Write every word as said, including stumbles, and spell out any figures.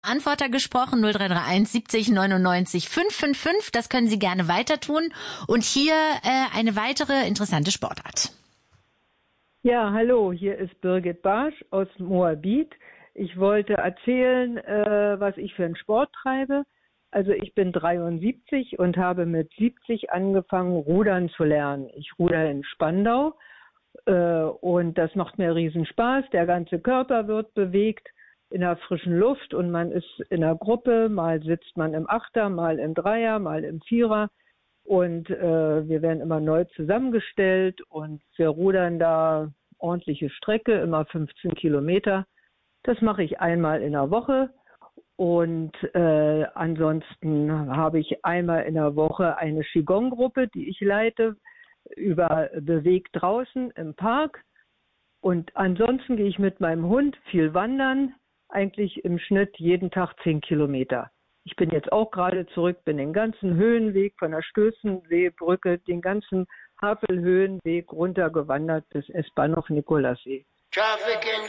Antworter gesprochen, null drei drei eins siebzig neunundneunzig fünfhundertfünfundfünfzig. Das können Sie gerne weiter tun. Und hier äh, eine weitere interessante Sportart. Ja, hallo, hier ist Birgit Barsch aus Moabit. Ich wollte erzählen, äh, was ich für einen Sport treibe. Also ich bin dreiundsiebzig und habe mit siebzig angefangen, rudern zu lernen. Ich ruder in Spandau äh, und das macht mir riesen Spaß. Der ganze Körper wird bewegt in der frischen Luft und man ist in einer Gruppe, mal sitzt man im Achter, mal im Dreier, mal im Vierer und äh, wir werden immer neu zusammengestellt und wir rudern da ordentliche Strecke, immer fünfzehn Kilometer. Das mache ich einmal in der Woche und äh, ansonsten habe ich einmal in der Woche eine Qigong-Gruppe, die ich leite, über Bewegt draußen im Park und ansonsten gehe ich mit meinem Hund viel wandern, eigentlich im Schnitt jeden Tag zehn Kilometer. Ich bin jetzt auch gerade zurück, bin den ganzen Höhenweg von der Stößenseebrücke, den ganzen Havelhöhenweg runtergewandert bis S-Bahnhof Nikolassee. Traffic in